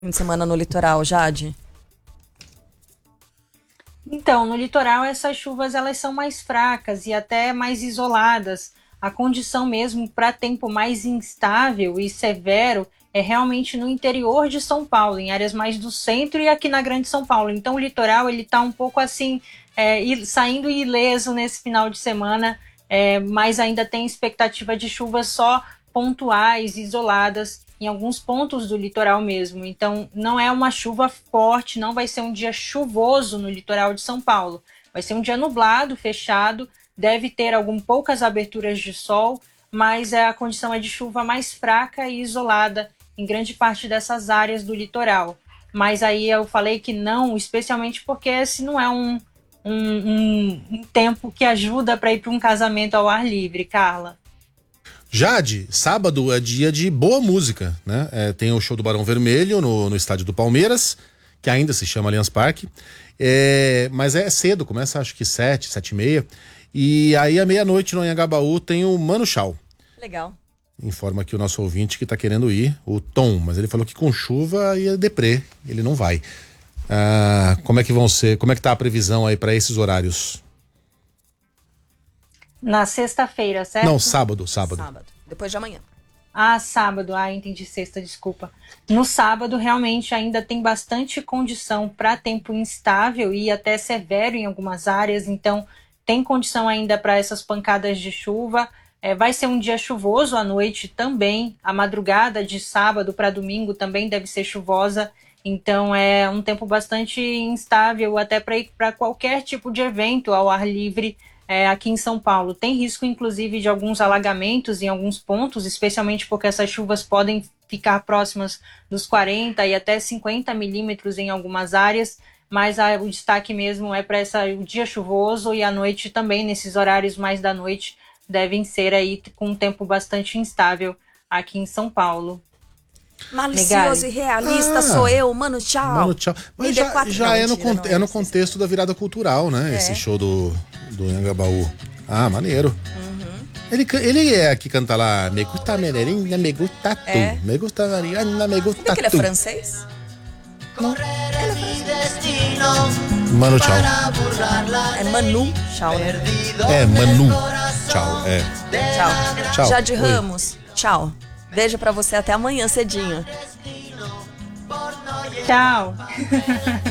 fim de semana no litoral, Jade? Então, no litoral essas chuvas elas são mais fracas e até mais isoladas. A condição mesmo para tempo mais instável e severo é realmente no interior de São Paulo, em áreas mais do centro e aqui na Grande São Paulo. Então o litoral ele está um pouco assim, saindo ileso nesse final de semana, mas ainda tem expectativa de chuvas só pontuais, isoladas, em alguns pontos do litoral mesmo. Então, não é uma chuva forte, não vai ser um dia chuvoso no litoral de São Paulo. Vai ser um dia nublado, fechado, deve ter poucas aberturas de sol, mas a condição é de chuva mais fraca e isolada em grande parte dessas áreas do litoral. Mas aí eu falei que não, especialmente porque esse não é um tempo que ajuda para ir para um casamento ao ar livre, Carla. Jade, sábado é dia de boa música, né? Tem o show do Barão Vermelho no estádio do Palmeiras, que ainda se chama Allianz Parque. Mas é cedo, começa acho que 7h30. E aí à meia-noite no Anhangabaú tem o Mano Chao. Legal. Informa aqui o nosso ouvinte que tá querendo ir, o Tom, mas ele falou que com chuva ia deprê, ele não vai. Como é que vão ser? Como é que tá a previsão aí para esses horários? Na sexta-feira, certo? Não, sábado. Sábado, depois de amanhã. Sábado. Entendi, sexta, desculpa. No sábado, realmente, ainda tem bastante condição para tempo instável e até severo em algumas áreas, então tem condição ainda para essas pancadas de chuva. Vai ser um dia chuvoso à noite também, a madrugada de sábado para domingo também deve ser chuvosa, então é um tempo bastante instável até para ir para qualquer tipo de evento ao ar livre. Aqui em São Paulo. Tem risco, inclusive, de alguns alagamentos em alguns pontos, especialmente porque essas chuvas podem ficar próximas dos 40 e até 50 milímetros em algumas áreas, mas o destaque mesmo é para o dia chuvoso e à noite também, nesses horários mais da noite, devem ser aí com um tempo bastante instável aqui em São Paulo. Malicioso e realista sou eu, Mano Chao. Mano Chao. Mas já é no contexto da virada cultural, né? Esse show do Anhangabaú. Maneiro. Ele é que canta lá, me gusta Medellín, me gusta tu, me gusta Mariana, me gusta tu. Será que ele é francês? Não. Mano Chao. É Manu Chao, né? Manu Chao, Tchau. Jade Ramos, tchau. Beijo pra você até amanhã cedinho. Tchau.